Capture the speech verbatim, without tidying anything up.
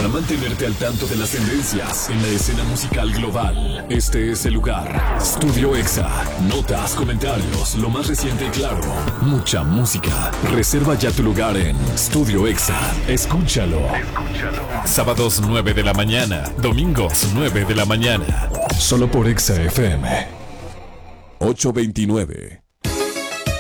Para mantenerte al tanto de las tendencias en la escena musical global, este es el lugar. Estudio Exa. Notas, comentarios, lo más reciente y claro. Mucha música. Reserva ya tu lugar en Estudio Exa. Escúchalo. Escúchalo. Sábados nueve de la mañana. Domingos nueve de la mañana. Solo por Exa F M. ocho veintinueve.